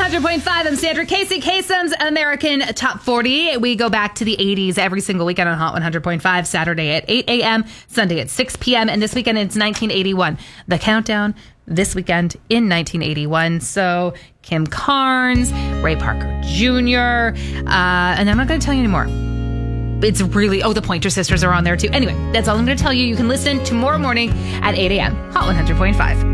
100.5. I'm Sandra Casey. Kasem's American Top 40. We go back to the 80s every single weekend on Hot 100.5. Saturday at 8 a.m., Sunday at 6 p.m. And this weekend it's 1981. The countdown this weekend in 1981. So Kim Carnes, Ray Parker Jr., and I'm not going to tell you anymore. It's really, the Pointer Sisters are on there too. Anyway, that's all I'm going to tell you. You can listen tomorrow morning at 8 a.m. Hot 100.5.